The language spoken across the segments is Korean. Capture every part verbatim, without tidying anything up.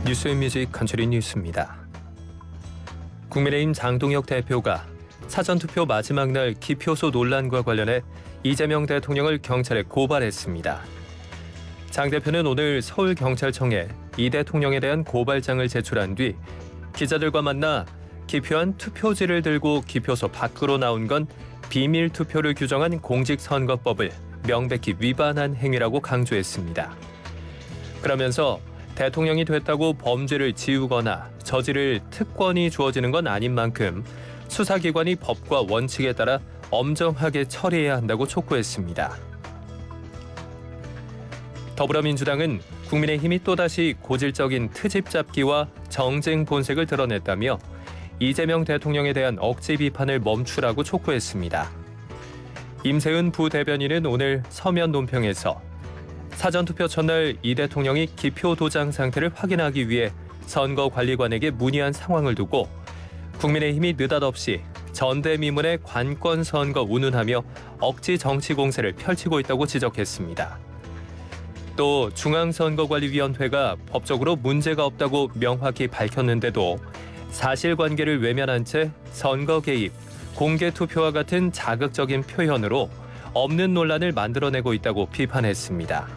뉴스앤뮤직 컨트리 뉴스입니다. 국민의힘 장동혁 대표가 사전투표 마지막 날 기표소 논란과 관련해 이재명 대통령을 경찰에 고발했습니다. 장 대표는 오늘 서울경찰청에 이 대통령에 대한 고발장을 제출한 뒤 기자들과 만나 기표한 투표지를 들고 기표소 밖으로 나온 건 비밀 투표를 규정한 공직선거법을 명백히 위반한 행위라고 강조했습니다. 그러면서 대통령이 됐다고 범죄를 지우거나 저지를 특권이 주어지는 건 아닌 만큼 수사기관이 법과 원칙에 따라 엄정하게 처리해야 한다고 촉구했습니다. 더불어민주당은 국민의힘이 또다시 고질적인 트집 잡기와 정쟁 본색을 드러냈다며 이재명 대통령에 대한 억지 비판을 멈추라고 촉구했습니다. 임세은 부대변인은 오늘 서면 논평에서 사전투표 첫날 이 대통령이 기표 도장 상태를 확인하기 위해 선거관리관에게 문의한 상황을 두고 국민의힘이 느닷없이 전대미문의 관권 선거 운운하며 억지 정치 공세를 펼치고 있다고 지적했습니다. 또 중앙선거관리위원회가 법적으로 문제가 없다고 명확히 밝혔는데도 사실관계를 외면한 채 선거 개입, 공개 투표와 같은 자극적인 표현으로 없는 논란을 만들어내고 있다고 비판했습니다.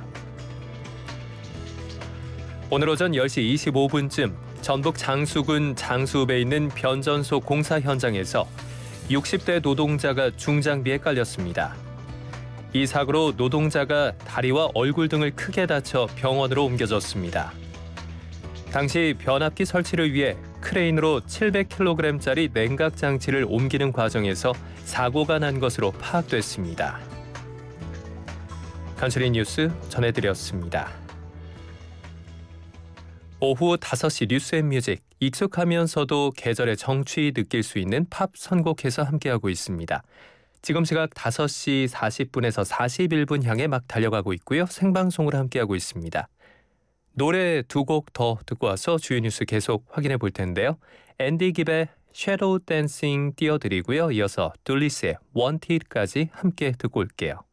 오늘 오전 열 시 이십오 분쯤 전북 장수군 장수읍에 있는 변전소 공사 현장에서 육십 대 노동자가 중장비에 깔렸습니다. 이 사고로 노동자가 다리와 얼굴 등을 크게 다쳐 병원으로 옮겨졌습니다. 당시 변압기 설치를 위해 크레인으로 칠백 킬로그램짜리 냉각 장치를 옮기는 과정에서 사고가 난 것으로 파악됐습니다. 컨트리 뉴스 전해드렸습니다. 오후 다섯 시 뉴스앤뮤직, 익숙하면서도 계절의 정취 느낄 수 있는 팝 선곡해서 함께하고 있습니다. 지금 시각 다섯 시 사십 분에서 사십일 분 향해 막 달려가고 있고요. 생방송으로 함께하고 있습니다. 노래 두 곡 더 듣고 와서 주요 뉴스 계속 확인해 볼 텐데요. 앤디 깁의 섀도우 댄싱 띄워드리고요. 이어서 둘리스의 원티드까지 함께 듣고 올게요.